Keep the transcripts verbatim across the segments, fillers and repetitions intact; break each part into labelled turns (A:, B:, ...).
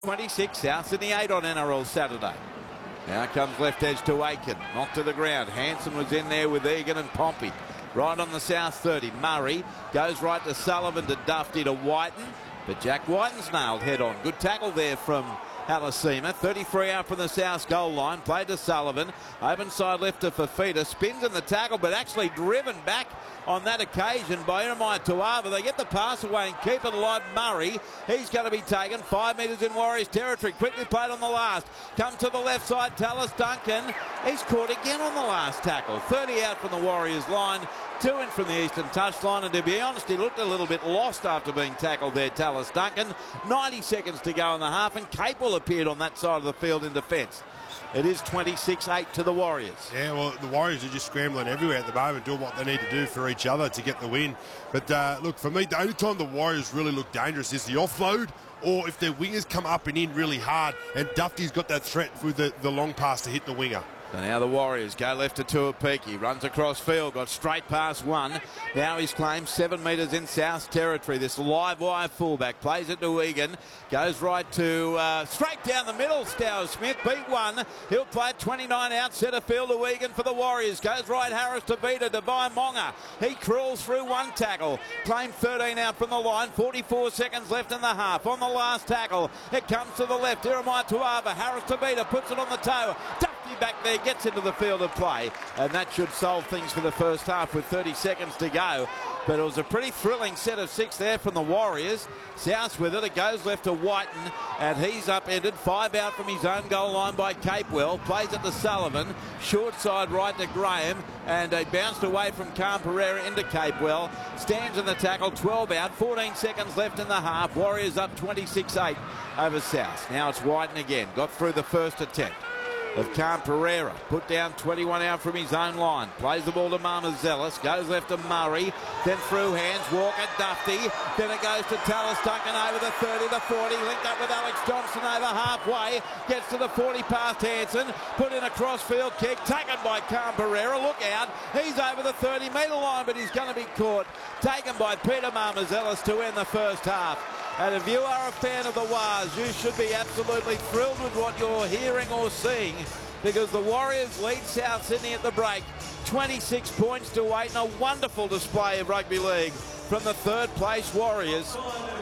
A: twenty-six, South Sydney eight on N R L Saturday. Now comes left edge to Aiken, knocked to the ground. Hanson was in there with Egan and Pompey. Right on the south thirty, Murray goes right to Sullivan, to Dufty, to Whiten, but Jack Whiten's nailed head on. Good tackle there from Halasima. thirty-three out from the south goal line, played to Sullivan, open side left to Fafita, spins in the tackle but actually driven back on that occasion by Jeremiah Tuava. They get the pass away and keep it alive. Murray, he's going to be taken five metres in Warriors territory. Quickly played on the last. Come to the left side, Tallis Duncan. He's caught again on the last tackle. thirty out from the Warriors line, two in from the eastern touchline, and to be honest, he looked a little bit lost after being tackled there, Tallis Duncan. ninety seconds to go in the half, and Capewell appeared on that side of the field in defence. It is twenty-six eight to the Warriors.
B: Yeah, well, the Warriors are just scrambling everywhere at the moment, doing what they need to do for each other to get the win. But uh, look, for me, the only time the Warriors really look dangerous is the offload, or if their wingers come up and in really hard, and Dufty's got that threat with the, the long pass to hit the winger.
A: So now the Warriors go left to Tuapiki, runs across field, got straight past one. Now he's claimed seven metres in South territory. This live wire fullback plays it to Egan, goes right to uh, straight down the middle. Stow Smith beat one. He'll play twenty-nine out centre field to Egan for the Warriors. Goes right Harris to Beta, to Monga. He crawls through one tackle. Claimed thirteen out from the line. forty-four seconds left in the half. On the last tackle, it comes to the left. Jeremiah Tuava, Harris to Beta, puts it on the toe. Dufty back there, gets into the field of play, and that should solve things for the first half with thirty seconds to go. But it was a pretty thrilling set of six there from the Warriors. South with it, it goes left to Whiten, and he's upended. Five out from his own goal line by Capewell. Plays it to Sullivan, short side right to Graham, and they bounced away from Khan Pereira into Capewell. Stands in the tackle, twelve out, fourteen seconds left in the half. Warriors up twenty-six eight over South. Now it's Whiten again, got through the first attempt of Khan Pereira, put down twenty-one out from his own line, plays the ball to Mama Zealous, goes left to Murray, then through hands, Walker, Dufty, then it goes to Tallis Duncan over the thirty, the forty, linked up with Alex Johnson over halfway, gets to the forty past Hanson, put in a crossfield kick, taken by Khan Pereira, look out, he's over the thirty metre line, but he's going to be caught, taken by Peter Mama Zealous to end the first half. And if you are a fan of the Wars, you should be absolutely thrilled with what you're hearing or seeing, because the Warriors lead South Sydney at the break, twenty-six points to eight, and a wonderful display of rugby league from the third place Warriors.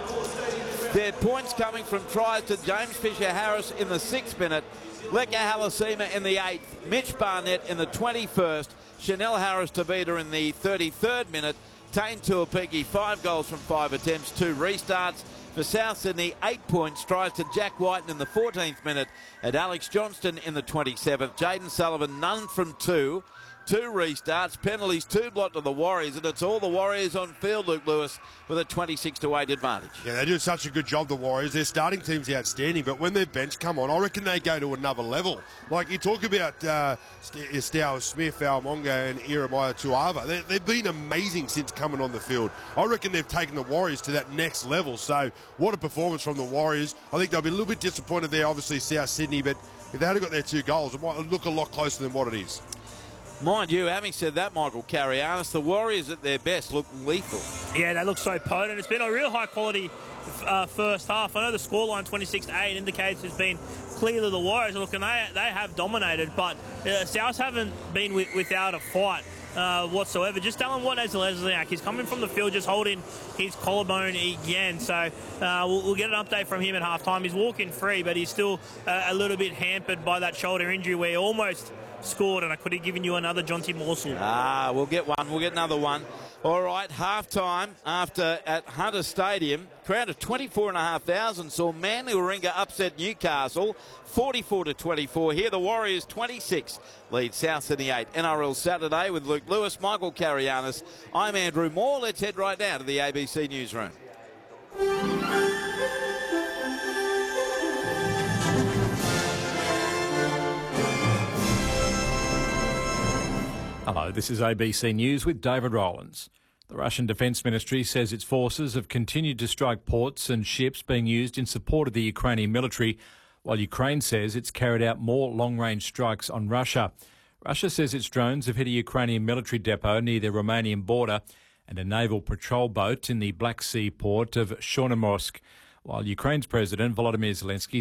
A: Their points coming from tries to James Fisher-Harris in the sixth minute, Leka Halasima in the eighth, Mitch Barnett in the twenty-first, Chanel Harris-Tavita in the thirty-third minute, Tane Tuapiki, five goals from five attempts, two restarts. For South Sydney, eight points, tries to Jack Whiten in the fourteenth minute, and Alex Johnston in the twenty-seventh. Jaden Sullivan, none from two. Two restarts, penalties, two blocked to the Warriors, and it's all the Warriors on field, Luke Lewis, with a twenty-six to eight advantage.
B: Yeah, they do such a good job, the Warriors. Their starting team's outstanding, but when their bench come on, I reckon they go to another level. Like, you talk about uh, Stow Smith, Monga, and Jeremiah Tuava. They, they've been amazing since coming on the field. I reckon they've taken the Warriors to that next level. So, what a performance from the Warriors. I think they'll be a little bit disappointed there, obviously, South Sydney, but if they had got their two goals, it might look a lot closer than what it is.
A: Mind you, having said that, Michael Carianis, the Warriors at their best look lethal.
C: Yeah, they look so potent. It's been a real high-quality uh, first half. I know the scoreline twenty-six to eight indicates it's been clearly the Warriors. Look, and they, they have dominated, but uh, South haven't been with, without a fight uh, whatsoever. Just Alan Watney-Zelezniak, he's coming from the field just holding his collarbone again. So uh, we'll, we'll get an update from him at halftime. He's walking free, but he's still uh, a little bit hampered by that shoulder injury where he almost scored, and I could have given you another Jonty morsel.
A: Ah, we'll get one. We'll get another one. All right, half-time after at Hunter Stadium. Crowd of twenty-four thousand five hundred saw Manly Warringah upset Newcastle forty-four to twenty-four. Here the Warriors twenty-six lead South Sydney eight. N R L Saturday with Luke Lewis, Michael Carianis. I'm Andrew Moore. Let's head right now to the A B C newsroom.
D: Hello, this is A B C News with David Rowlands. The Russian Defence Ministry says its forces have continued to strike ports and ships being used in support of the Ukrainian military, while Ukraine says it's carried out more long-range strikes on Russia. Russia says its drones have hit a Ukrainian military depot near the Romanian border and a naval patrol boat in the Black Sea port of Chornomorsk, while Ukraine's President Volodymyr Zelensky